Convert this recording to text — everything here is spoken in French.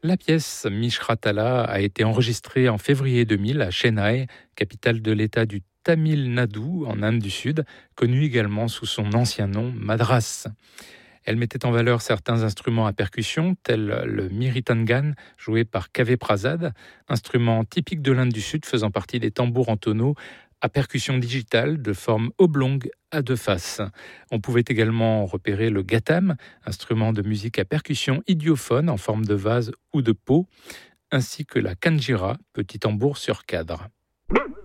La pièce Mishratala a été enregistrée en février 2000 à Chennai, capitale de l'État du Tamil Nadu en Inde du Sud, connue également sous son ancien nom Madras. Elle mettait en valeur certains instruments à percussion, tels le miritangan, joué par Kaveh Prasad, instrument typique de l'Inde du Sud faisant partie des tambours en tonneau à percussion digitale de forme oblongue à deux faces. On pouvait également repérer le gatam, instrument de musique à percussion idiophone en forme de vase ou de pot, ainsi que la kanjira, petit tambour sur cadre.